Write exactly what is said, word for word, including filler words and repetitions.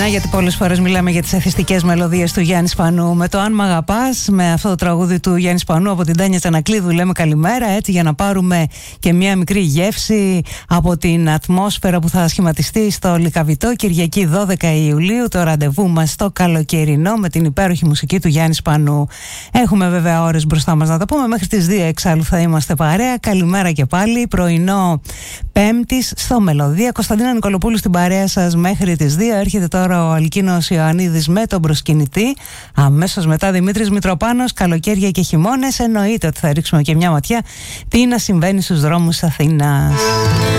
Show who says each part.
Speaker 1: Αθήνα, γιατί πολλές φορές μιλάμε για τις εθιστικές μελωδίες του Γιάννη Σπανού. Με το «Αν μ' αγαπάς», με αυτό το τραγούδι του Γιάννη Σπανού από την Τάνια Τσανακλείδου, λέμε καλημέρα, έτσι, για να πάρουμε και μια μικρή γεύση από την ατμόσφαιρα που θα σχηματιστεί στο Λυκαβητό Κυριακή δώδεκα Ιουλίου, το ραντεβού μας στο καλοκαιρινό με την υπέροχη μουσική του Γιάννη Σπανού. Έχουμε βέβαια ώρες μπροστά μας να τα πούμε, μέχρι τις δύο εξάλλου θα είμαστε παρέα. Καλημέρα και πάλι, πρωινό Πέμπτης στο Μελωδία. Κωνσταντίνα Νικολοπούλου στην παρέα σας μέχρι τις δύο. Έρχεται τώρα ο Αλκίνος Ιωαννίδης με τον προσκυνητή. Αμέσως μετά Δημήτρης Μητροπάνος. Καλοκαίρια και χειμώνες. Εννοείται ότι θα ρίξουμε και μια ματιά τι να συμβαίνει στους δρόμους Αθήνας.